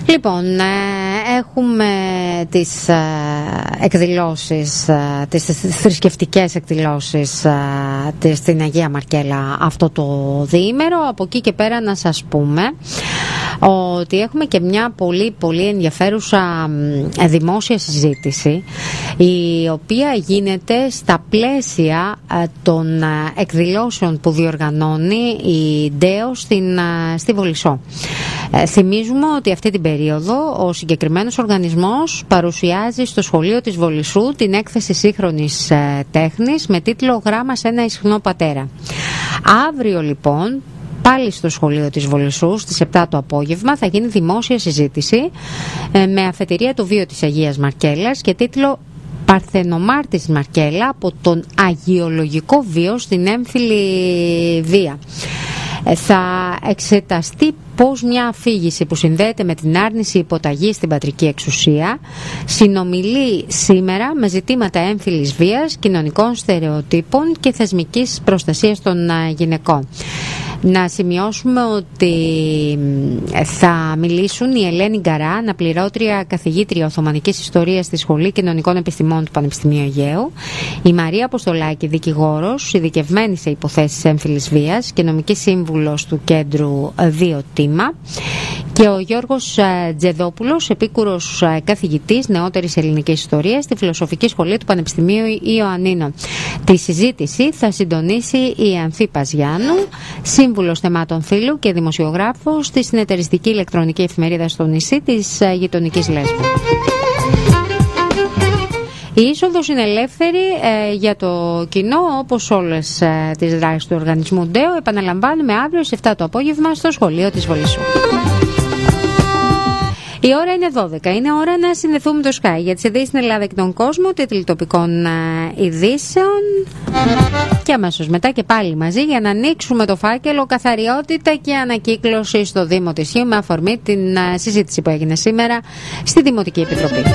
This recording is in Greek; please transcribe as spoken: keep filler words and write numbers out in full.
Λοιπόν, έχουμε τις εκδηλώσεις, τις θρησκευτικές εκδηλώσεις στην Αγία Μαρκέλα αυτό το διήμερο. Από εκεί και πέρα να σας πούμε ότι έχουμε και μια πολύ πολύ ενδιαφέρουσα δημόσια συζήτηση, η οποία γίνεται στα πλαίσια των εκδηλώσεων που διοργανώνει η ΝΤΕΟ στην, στη Βολισσό. Θυμίζουμε ότι αυτή την περίοδο ο συγκεκριμένος οργανισμός παρουσιάζει στο σχολείο της Βολισσού την έκθεση σύγχρονης τέχνης με τίτλο «Γράμμα σε ένα ισχνό πατέρα». Αύριο λοιπόν, πάλι στο σχολείο της Βολισσού στις επτά το απόγευμα, θα γίνει δημόσια συζήτηση με αφετηρία το βίο της Αγίας Μαρκέλας και τίτλο «Παρθενομάρτης Μαρκέλα από τον αγιολογικό βίο στην έμφυλη βία». Θα εξεταστεί πώς μια αφήγηση που συνδέεται με την άρνηση υποταγής στην πατρική εξουσία συνομιλεί σήμερα με ζητήματα έμφυλης βίας, κοινωνικών στερεοτύπων και θεσμικής προστασίας των γυναικών. Να σημειώσουμε ότι θα μιλήσουν η Ελένη Γκαρά, αναπληρώτρια καθηγήτρια Οθωμανικής Ιστορίας στη Σχολή Κοινωνικών Επιστημών του Πανεπιστημίου Αιγαίου, η Μαρία Αποστολάκη, δικηγόρος, ειδικευμένη σε υποθέσεις έμφυλης βίας και νομική σύμβουλος του Κέντρου δύο Τίμα, και ο Γιώργος Τζεδόπουλος, επίκουρος καθηγητής νεότερης ελληνικής ιστορίας στη Φιλοσοφική Σχολή του Πανεπιστημίου Ιωαννίνων. Τη συζήτηση θα συντονίσει η Ανθή Παζιάννου, σύμβουλος θεμάτων φύλου και δημοσιογράφος στη συνεταιριστική ηλεκτρονική εφημερίδα στο νησί της γειτονικής Λέσβου. Η είσοδος είναι ελεύθερη ε, για το κοινό, όπως όλες ε, τις δράσεις του οργανισμού ΝΤΕΟ. Επαναλαμβάνουμε αύριο στις επτά το απόγευμα στο σχολείο της Βολισσού. Η ώρα είναι δώδεκα. Είναι ώρα να συνδεθούμε το Sky για τις ειδήσεις στην Ελλάδα και τον κόσμο, τίτλοι τοπικών ε, ειδήσεων. Και αμέσως μετά και πάλι μαζί για να ανοίξουμε το φάκελο καθαριότητα και ανακύκλωση στο Δήμο της Χίου με αφορμή την ε, συζήτηση που έγινε σήμερα στη Δημοτική Επιτροπή.